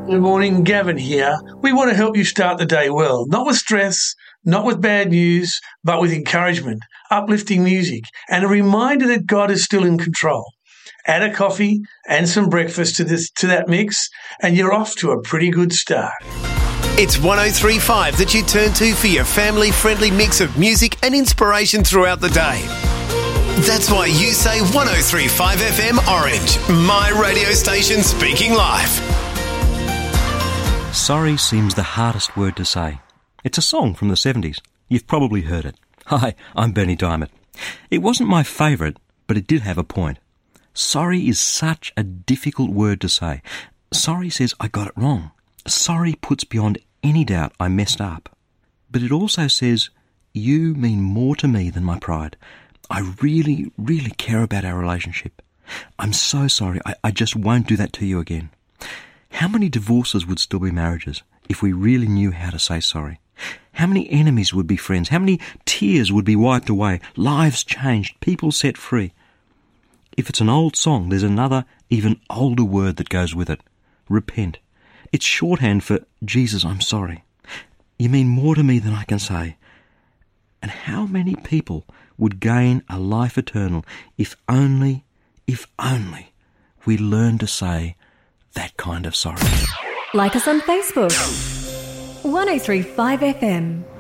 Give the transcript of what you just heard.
Good morning, Gavin here. We want to help you start the day well, not with stress, not with bad news, but with encouragement, uplifting music, and a reminder that God is still in control. Add a coffee and some breakfast to that mix, and you're off to a pretty good start. It's 103.5 that you turn to for your family-friendly mix of music and inspiration throughout the day. That's why you say 103.5 FM Orange, my radio station speaking live. Sorry seems the hardest word to say. It's a song from the 70s. You've probably heard it. Hi, I'm Bernie Diamond. It wasn't my favourite, but it did have a point. Sorry is such a difficult word to say. Sorry says I got it wrong. Sorry puts beyond any doubt I messed up. But it also says, you mean more to me than my pride. I really, really care about our relationship. I'm so sorry. I just won't do that to you again. How many divorces would still be marriages if we really knew how to say sorry? How many enemies would be friends? How many tears would be wiped away? Lives changed, people set free. If it's an old song, there's another, even older word that goes with it. Repent. It's shorthand for, Jesus, I'm sorry. You mean more to me than I can say. And how many people would gain a life eternal if only we learn to say that kind of sorry. Like us on Facebook. 103.5 FM.